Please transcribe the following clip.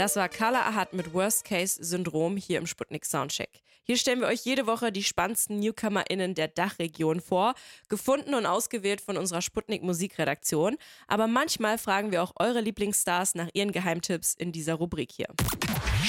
Das war Kala Ahad mit Worst-Case-Syndrom hier im Sputnik Soundcheck. Hier stellen wir euch jede Woche die spannendsten NewcomerInnen der Dachregion vor, gefunden und ausgewählt von unserer Sputnik Musikredaktion. Aber manchmal fragen wir auch eure Lieblingsstars nach ihren Geheimtipps in dieser Rubrik hier.